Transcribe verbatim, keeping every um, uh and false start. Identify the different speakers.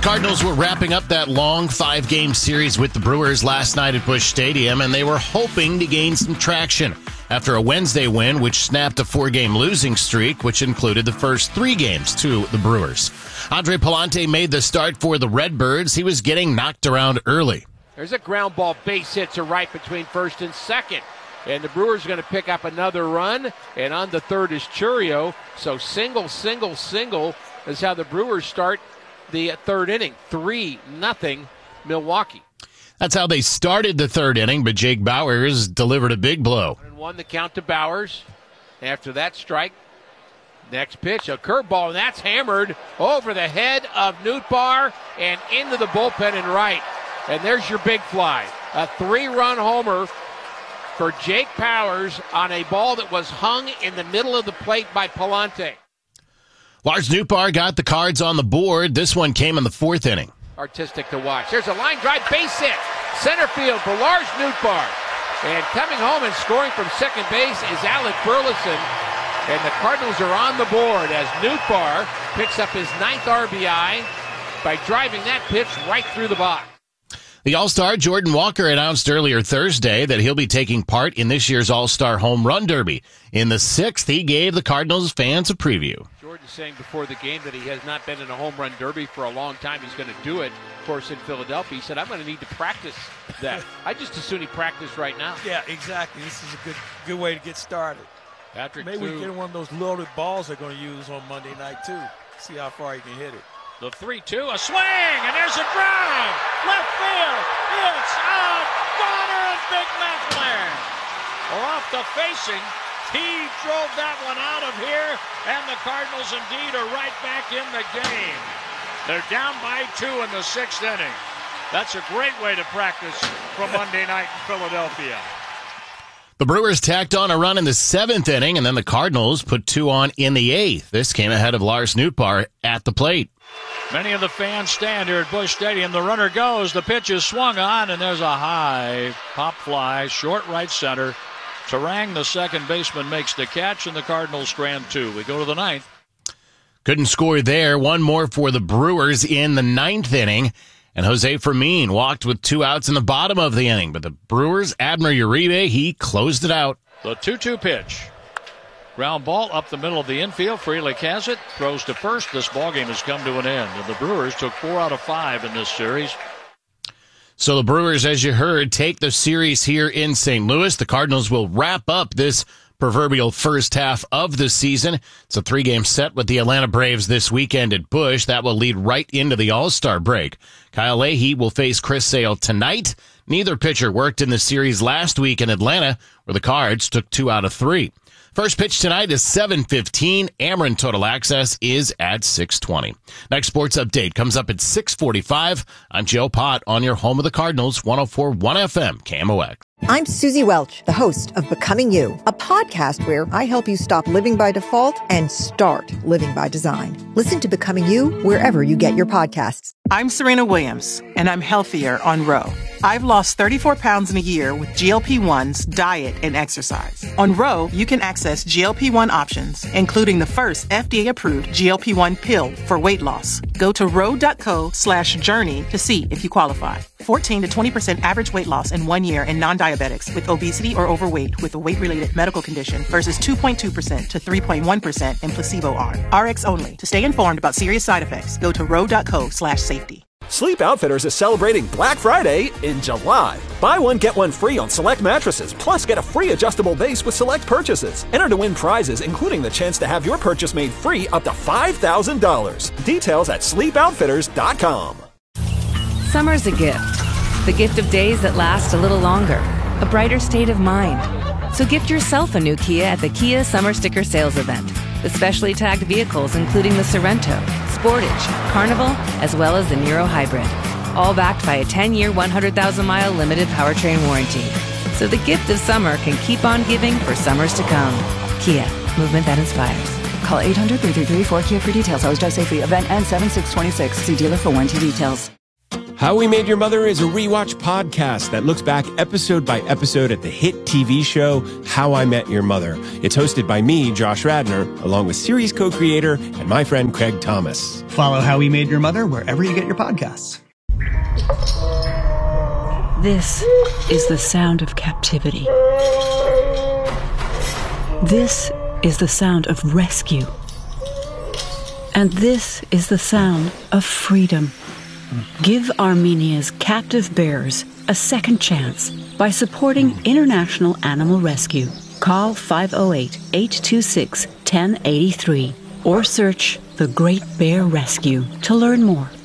Speaker 1: Cardinals were wrapping up that long five-game series with the Brewers last night at Busch Stadium, and they were hoping to gain some traction after a Wednesday win, which snapped a four-game losing streak, which included the first three games to the Brewers. Andre Pallante made the start for the Redbirds. He was getting knocked around early.
Speaker 2: There's a ground ball base hit to right between first and second. And the Brewers are going to pick up another run. And on the third is Churio. So single, single, single is how the Brewers start the third inning. three nothing Milwaukee.
Speaker 1: That's how they started the third inning, but Jake Bauers delivered a big blow.
Speaker 2: And won the count to Bauers. After that strike, next pitch, a curveball, and that's hammered over the head of Nootbaar and into the bullpen and right. And there's your big fly. A three-run homer for Jake Bauers on a ball that was hung in the middle of the plate by Pallante.
Speaker 1: Lars Nootbaar got the Cards on the board. This one came in the fourth inning.
Speaker 2: Artistic to watch. There's a line drive base hit. Center field for Lars Nootbaar. And coming home and scoring from second base is Alec Burleson. And the Cardinals are on the board as Nootbaar picks up his ninth R B I by driving that pitch right through the box.
Speaker 1: The All-Star Jordan Walker announced earlier Thursday that he'll be taking part in this year's All-Star Home Run Derby. In the sixth, he gave the Cardinals fans a preview.
Speaker 2: Jordan saying before the game that he has not been in a home run derby for a long time. He's going to do it, of course, in Philadelphia. He said, I'm going to need to practice that. I just as soon he practice right now.
Speaker 3: Yeah, exactly. This is a good good way to get started.
Speaker 2: Patrick,
Speaker 3: maybe
Speaker 2: too.
Speaker 3: we get one of those loaded balls they're going to use on Monday night, too. See how far he can hit it.
Speaker 2: The three two, a swing, and there's a drive. Left field, it's out. Donner and Big McLaren are off the facing. He drove that one out of here, and the Cardinals indeed are right back in the game. They're down by two in the sixth inning. That's a great way to practice from Monday night in Philadelphia.
Speaker 1: The Brewers tacked on a run in the seventh inning, and then the Cardinals put two on in the eighth. This came ahead of Lars Nootbaar at the plate.
Speaker 4: Many of the fans stand here at Busch Stadium. The runner goes. The pitch is swung on, and there's a high pop fly, short right center. Terang, the second baseman, makes the catch, and the Cardinals strand two. We go to the ninth.
Speaker 1: Couldn't score there. One more for the Brewers in the ninth inning. And Jose Fermin walked with two outs in the bottom of the inning. But the Brewers, Admer Uribe, he closed it out.
Speaker 4: The two two pitch. Ground ball up the middle of the infield. Frelick has it. Throws to first. This ballgame has come to an end. And the Brewers took four out of five in this series.
Speaker 1: So the Brewers, as you heard, take the series here in Saint Louis. The Cardinals will wrap up this proverbial first half of the season. It's a three-game set with the Atlanta Braves this weekend at Busch. That will lead right into the All-Star break. Kyle Leahy will face Chris Sale tonight. Neither pitcher worked in the series last week in Atlanta, where the Cards took two out of three. First pitch tonight is seven fifteen. Ameren Total Access is at six twenty. Next sports update comes up at six forty-five. I'm Joe Pott on your home of the Cardinals, one oh four point one F M, K M O X.
Speaker 5: I'm Susie Welch, the host of Becoming You, a podcast where I help you stop living by default and start living by design. Listen to Becoming You wherever you get your podcasts.
Speaker 6: I'm Serena Williams, and I'm healthier on Ro. I've lost thirty-four pounds in a year with G L P ones, diet, and exercise. On Ro, you can access G L P one options, including the first F D A-approved G L P one pill for weight loss. Go to ro.co slash journey to see if you qualify. fourteen to twenty percent average weight loss in one year in non-diabetics with obesity or overweight with a weight-related medical condition versus two point two percent to three point one percent in placebo arm. R X only. To stay informed about serious side effects, go to ro.co slash safety.
Speaker 7: Sleep Outfitters is celebrating Black Friday in July. Buy one, get one free on select mattresses, plus get a free adjustable base with select purchases. Enter to win prizes, including the chance to have your purchase made free up to five thousand dollars. Details at sleep outfitters dot com.
Speaker 8: Summer's a gift. The gift of days that last a little longer. A brighter state of mind. So gift yourself a new Kia at the Kia Summer Sticker Sales Event. The specially tagged vehicles including the Sorrento, Sportage, Carnival, as well as the Niro Hybrid. All backed by a ten-year, one hundred thousand mile limited powertrain warranty. So the gift of summer can keep on giving for summers to come. Kia, movement that inspires.
Speaker 9: Call eight hundred, three three three, four K I A for details. Always drive safely. Event ends seven six twenty-six. See dealer for warranty details. How We Made Your Mother is a rewatch podcast that looks back episode by episode at the hit T V show How I Met Your Mother. It's hosted by me, Josh Radnor, along with series co-creator and my friend Craig Thomas.
Speaker 10: Follow How We Made Your Mother wherever you get your podcasts.
Speaker 11: This is the sound of captivity. This is the sound of rescue. And this is the sound of freedom. Give Armenia's captive bears a second chance by supporting International Animal Rescue. Call five oh eight, eight two six, one oh eight three or search The Great Bear Rescue to learn more.